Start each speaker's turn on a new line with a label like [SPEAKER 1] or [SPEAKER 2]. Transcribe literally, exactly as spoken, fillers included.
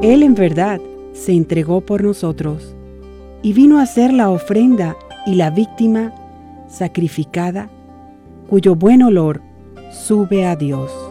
[SPEAKER 1] Él en verdad se entregó por nosotros y vino a ser la ofrenda y la víctima sacrificada, cuyo buen olor sube a Dios.